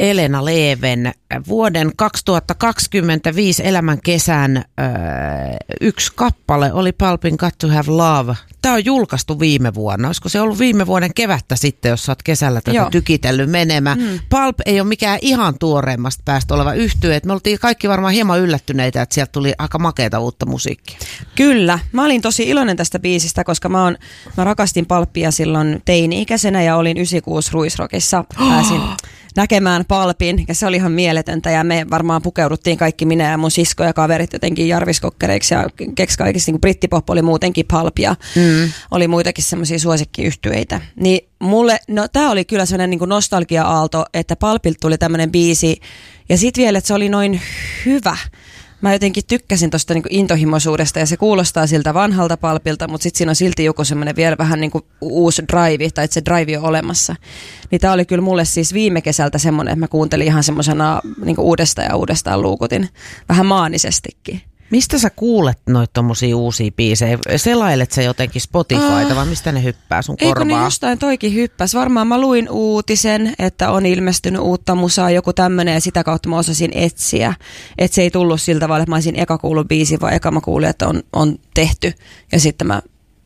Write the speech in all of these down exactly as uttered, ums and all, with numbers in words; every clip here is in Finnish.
Elena Leven vuoden kaksituhattakaksikymmentäviisi elämän kesän öö, yksi kappale oli Pulpin Got to Have Love. Tämä on julkaistu viime vuonna. Olisiko se ollut viime vuoden kevättä sitten, jos sä oot kesällä tätä Joo. tykitellyt menemään. Mm. Pulp ei ole mikään ihan tuoreimmasta päästä oleva yhtye. Me oltiin kaikki varmaan hieman yllättyneitä, että sieltä tuli aika makeata uutta musiikkia. Kyllä. Mä olin tosi iloinen tästä biisistä, koska mä, on, mä rakastin Pulpia silloin teini-ikäisenä ja olin yhdeksänkymmentäkuusi Ruisrockissa. Pääsin näkemään Pulpin ja se oli ihan mieletöntä ja me varmaan pukeuduttiin kaikki, minä ja mun sisko ja kaverit jotenkin jarviskokkereiksi ja keks kaikista, niin Brittipop oli muutenkin Pulp ja mm. oli muitakin semmoisia suosikkiyhtyeitä. Niin mulle, no tää oli kyllä sellainen niin kuin nostalgia-aalto, että Pulpilta tuli tämmönen biisi ja sit vielä, että se oli noin hyvä. Mä jotenkin tykkäsin tosta niinku intohimoisuudesta ja se kuulostaa siltä vanhalta Pulpilta, mutta sitten siinä on silti joku semmoinen vielä vähän niinku uusi drive, tai että se drive on olemassa. Niin tää oli kyllä mulle siis viime kesältä semmoinen, että mä kuuntelin ihan semmoisena niinku uudestaan ja uudestaan luukutin, vähän maanisestikin. Mistä sä kuulet noita tommosia uusia biisejä? Selailet sä jotenkin Spotifyta, uh, vai mistä ne hyppää sun korvaa? Eikö ne jostain toikin hyppäs? Varmaan mä luin uutisen, että on ilmestynyt uutta musaa, joku tämmönen, ja sitä kautta mä osasin etsiä. Että se ei tullut siltä tavalla, että mä olisin eka kuullut biisi, vaan eka mä kuulin, että on, on tehty, ja sitten mä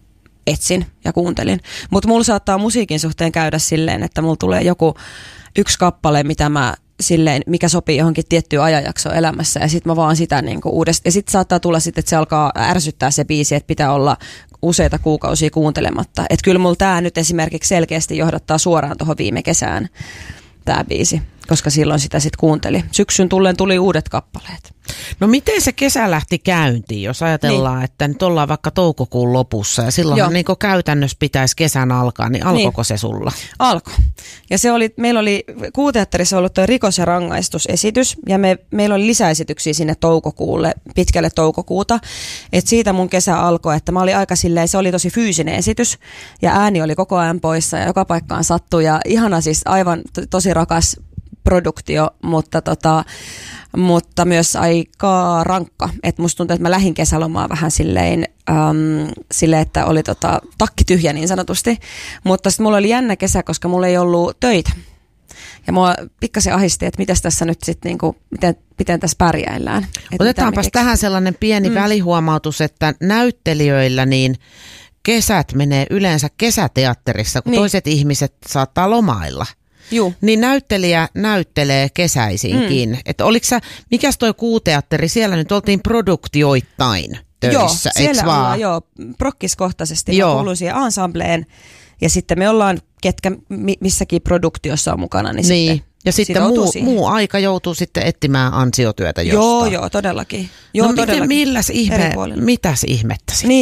etsin ja kuuntelin. Mutta mulla saattaa musiikin suhteen käydä silleen, että mulla tulee joku yksi kappale, mitä mä silleen, mikä sopii johonkin tiettyyn ajanjaksoon elämässä ja sitten mä vaan sitä niinku uudestaan. Ja sitten saattaa tulla sitten, että se alkaa ärsyttää se biisi, että pitää olla useita kuukausia kuuntelematta. Että kyllä mulla tää nyt esimerkiksi selkeästi johdattaa suoraan tuohon viime kesään tää biisi, koska silloin sitä sitten kuunteli. Syksyn tulleen tuli uudet kappaleet. No miten se kesä lähti käyntiin, jos ajatellaan, niin. että nyt ollaan vaikka toukokuun lopussa ja silloinhan niin käytännössä pitäisi kesän alkaa, niin alkoiko niin. se sulla? Alkoi. Ja se oli, meillä oli Kuuteatterissa ollut tuo rikos- ja rangaistusesitys ja me, meillä oli lisäesityksiä sinne toukokuulle, pitkälle toukokuuta. Et siitä mun kesä alkoi, että mä olin aika silleen, se oli tosi fyysinen esitys ja ääni oli koko ajan poissa ja joka paikkaan sattui ja ihana siis aivan to, tosi rakas produktio, mutta tota... mutta myös aika rankka. Että musta tuntuu, että mä lähdin kesälomaan vähän silleen, äm, silleen että oli tota, takki tyhjä niin sanotusti. Mutta sitten mulla oli jännä kesä, koska mulla ei ollut töitä. Ja mua pikkasen ahisti, että mitäs tässä nyt sitten, niinku, miten, miten tässä pärjäillään. Otetaanpas tähän sellainen pieni mm. välihuomautus, että näyttelijöillä niin kesät menee yleensä kesäteatterissa, kun niin. toiset ihmiset saattaa lomailla. Juh. Niin näyttelijä näyttelee kesäisinkin. Mm. Että oliko sä, mikäs toi Kuuteatteri, siellä nyt oltiin produktioittain töissä, joo, siellä ollaan joo, prokkiskohtaisesti. Joo. Mä kuulun siihen ensembleen ja sitten me ollaan, ketkä missäkin produktiossa on mukana, niin, niin. sitten ja sitten muu, muu aika joutuu sitten etsimään ansiotyötä jostain. Joo, joo, todellakin. Joo, no todellakin. Miten, milläs ihme, mitäs ihmettä sitten? Niin.